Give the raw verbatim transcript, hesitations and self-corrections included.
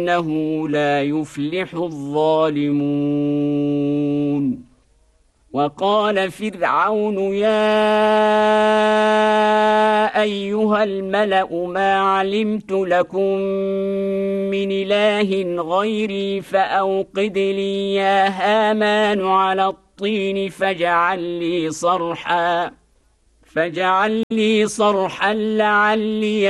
إنه لا يفلح الظالمون. وقال فرعون يا أيها الملأ ما علمت لكم من إله غيري فأوقد لي يا هامان على الطين فاجعل لي صرحا فاجعل لي صرحا لعلي